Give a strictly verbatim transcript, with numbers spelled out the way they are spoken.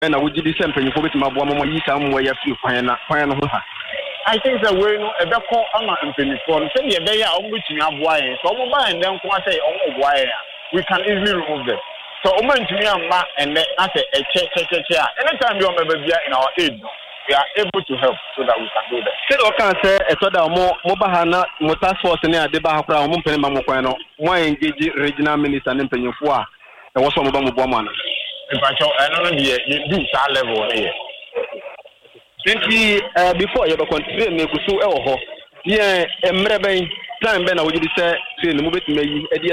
na would be something for my woman you some way of you find out. I think that we know a better ama and penny for say a day on which you have wire. So and then say oh wire. We can easily remove them. So woman to me and then I say a check check check. Anytime you remember in our aid, we are able to help so that we can do that. Still can say a sort of more mobile motor force in the Bahra Mumpen why engage regional minister and penny for and what's on the woman. If I show another year, you do that level here. Twenty uh, before you continue make so eh ho. Yeah, emrebe time be na wo di say say no mo betime yi